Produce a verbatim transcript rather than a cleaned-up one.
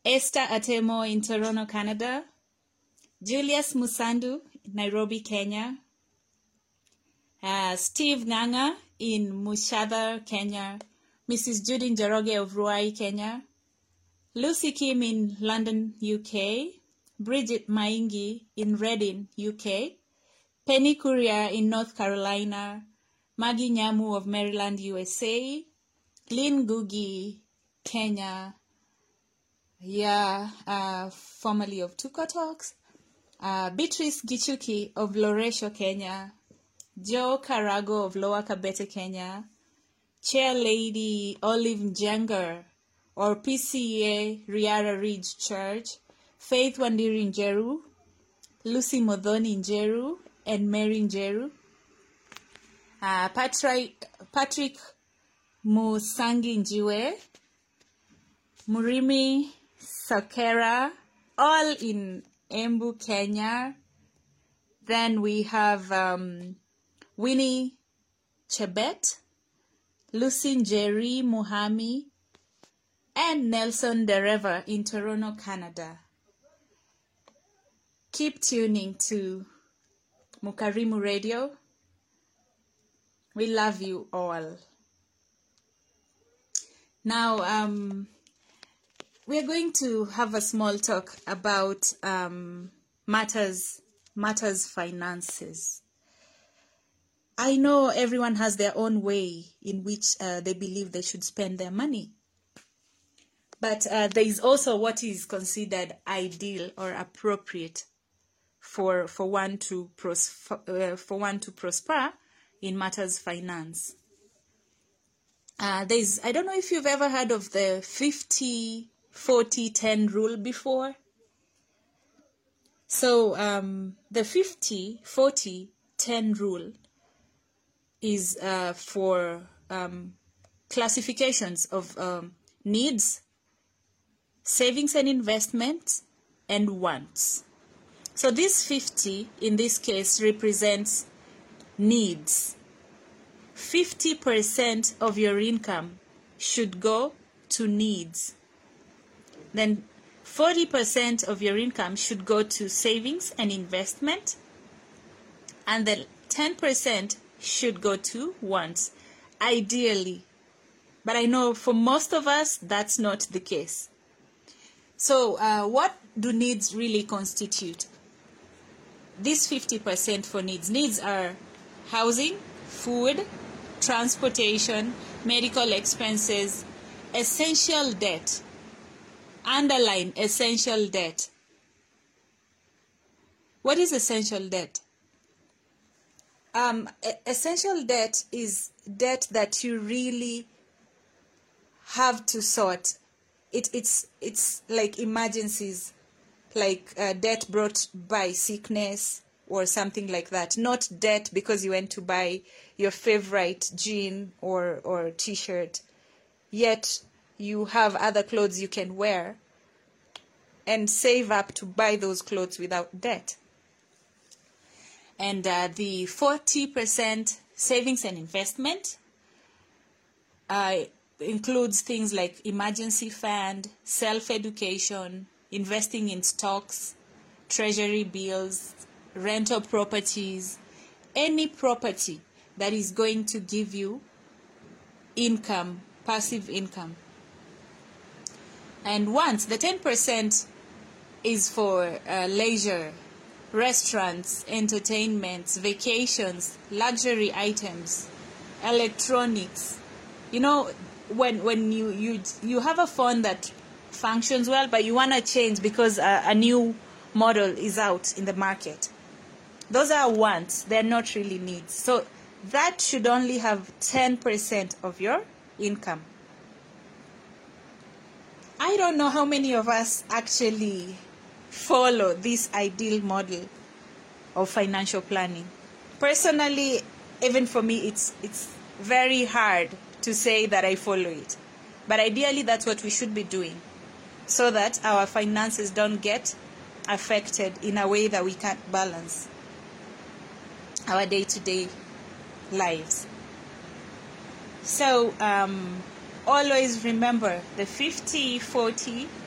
Esther Atemo in Toronto, Canada. Julius Musandu, Nairobi, Kenya. Uh, Steve Nganga in Mushadhar, Kenya. Missus Judy Njoroge of Ruai, Kenya. Lucy Kim in London, U K. Bridget Maingi in Reading, U K. Penny Courier in North Carolina. Maggie Nyamu of Maryland, U S A. Lynn Gugi, Kenya. Yeah, uh, formerly of Tuko Talks. Uh, Beatrice Gichuki of Loresho, Kenya. Joe Karago of Lower Kabete, Kenya. Chair Lady Olive Njenger or P C A Riara Ridge Church. Faith Wandiri Njeru. Lucy Modhoni Njeru and Mary Njeru. Uh, Patrick, Patrick Musangi Njiwe. Murimi Sakera, all in Embu, Kenya. Then we have um, Winnie Chebet, Lucy Njeri Muhami, and Nelson Dereva in Toronto, Canada. Keep tuning to Mukarimu Radio. We love you all. Now, um, we are going to have a small talk about um, matters, matters finances. I know everyone has their own way in which uh, they believe they should spend their money. But uh, there is also what is considered ideal or appropriate for for one to pros uh, for one to prosper in matters finance. Uh, there's I don't know if you've ever heard of the fifty forty ten rule before. So um, the fifty forty ten rule is uh, for um, classifications of um, needs, savings and investments, and wants. So this fifty in this case represents needs. fifty percent of your income should go to needs. Then forty percent of your income should go to savings and investment. And then ten percent should go to wants, ideally. But I know for most of us, that's not the case. So uh, what do needs really constitute? This fifty percent for needs. Needs are housing, food, transportation, medical expenses, essential debt. Underline essential debt. What is essential debt? Um, essential debt is debt that you really have to sort. It, it's, it's like emergencies, like uh, debt brought by sickness or something like that. Not debt because you went to buy your favorite jean or, or t-shirt, yet you have other clothes you can wear and save up to buy those clothes without debt. And uh, the forty percent savings and investment uh, includes things like emergency fund, self-education, investing in stocks, treasury bills, rental properties, any property that is going to give you income, passive income. And once the ten percent is for uh, leisure, restaurants, entertainments, vacations, luxury items, electronics. You know, when when you you you have a phone that functions well, but you want to change because a, a new model is out in the market. Those are wants. They're not really needs. So that should only have ten percent of your income. I don't know how many of us actually follow this ideal model of financial planning. Personally, even for me, it's it's very hard to say that I follow it. But ideally, that's what we should be doing so that our finances don't get affected in a way that we can't balance our day-to-day lives. So um, always remember the fifty forty